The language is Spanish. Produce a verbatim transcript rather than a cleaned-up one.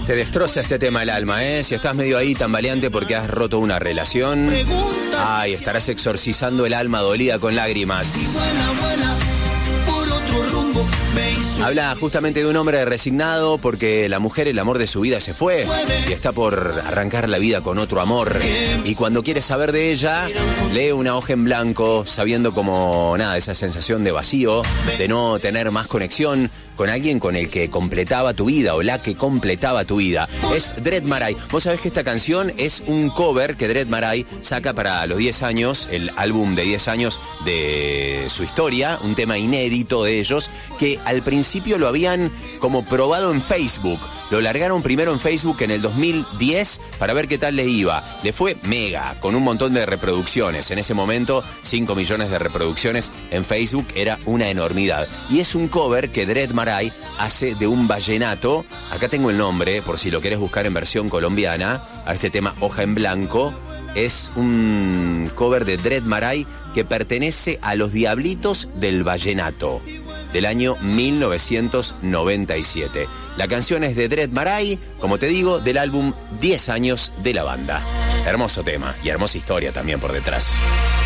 Te destroza este tema el alma, ¿eh? Si estás medio ahí tambaleante porque has roto una relación, ay, estarás exorcizando el alma dolida con lágrimas. Habla justamente de un hombre resignado porque la mujer, el amor de su vida, se fue y está por arrancar la vida con otro amor. Y cuando quiere saber de ella, lee una hoja en blanco, sabiendo como nada, esa sensación de vacío, de no tener más conexión con alguien con el que completaba tu vida o la que completaba tu vida. Es Dread Marai. Vos sabés que esta canción es un cover que Dread Marai saca para los diez años, el álbum de diez años de su historia, un tema inédito de ellos, que al principio lo habían como probado en Facebook. Lo largaron primero en Facebook en el dos mil diez para ver qué tal le iba. Le fue mega, con un montón de reproducciones. En ese momento, cinco millones de reproducciones en Facebook era una enormidad. Y es un cover que Dread Marai hace de un vallenato. Acá tengo el nombre, por si lo querés buscar en versión colombiana, a este tema Hoja en Blanco. Es un cover de Dread Marai que pertenece a Los Diablitos del Vallenato, del año mil novecientos noventa y siete. La canción es de Dread Marai, como te digo, del álbum diez años de la banda. Hermoso tema y hermosa historia también por detrás.